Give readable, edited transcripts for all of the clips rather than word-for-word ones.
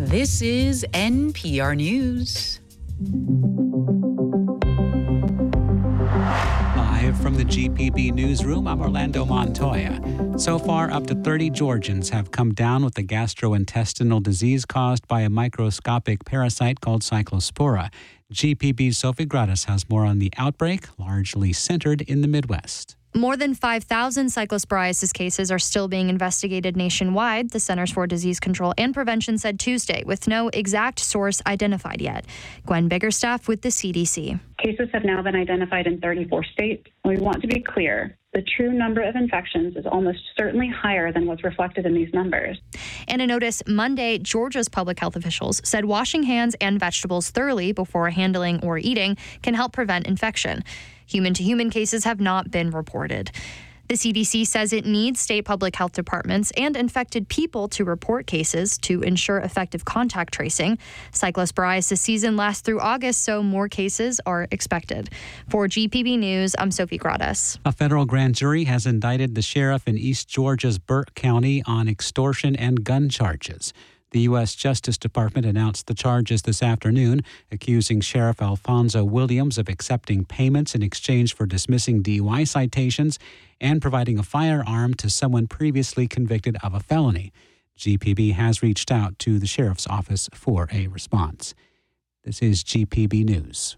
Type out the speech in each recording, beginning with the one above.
This is NPR News. Live from the GPB newsroom, I'm Orlando Montoya. So far, up to 30 Georgians have come down with a gastrointestinal disease caused by a microscopic parasite called Cyclospora. GPB's Sophie Gradas has more on the outbreak, largely centered in the Midwest. More than 5,000 cyclosporiasis cases are still being investigated nationwide, the Centers for Disease Control and Prevention said Tuesday, with no exact source identified yet. Gwen Biggerstaff with the CDC. Cases have now been identified in 34 states. We want to be clear. The true number of infections is almost certainly higher than what's reflected in these numbers. In a notice Monday, Georgia's public health officials said washing hands and vegetables thoroughly before handling or eating can help prevent infection. Human-to-human cases have not been reported. The CDC says it needs state public health departments and infected people to report cases to ensure effective contact tracing. Cyclosporiasis season lasts through August, so more cases are expected. For GPB News, I'm Sophie Gradas. A federal grand jury has indicted the sheriff in East Georgia's Burke County on extortion and gun charges. The U.S. Justice Department announced the charges this afternoon, accusing Sheriff Alfonso Williams of accepting payments in exchange for dismissing DUI citations and providing a firearm to someone previously convicted of a felony. GPB has reached out to the sheriff's office for a response. This is GPB News.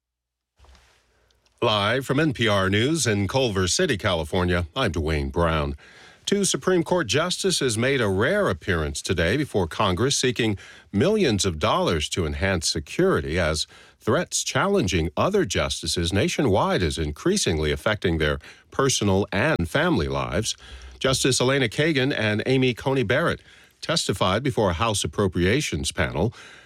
Live from NPR News in Culver City, California, I'm Dwayne Brown. Two Supreme Court justices made a rare appearance today before Congress, seeking millions of dollars to enhance security as threats challenging other justices nationwide is increasingly affecting their personal and family lives. Justice Elena Kagan and Amy Coney Barrett testified before a House Appropriations panel.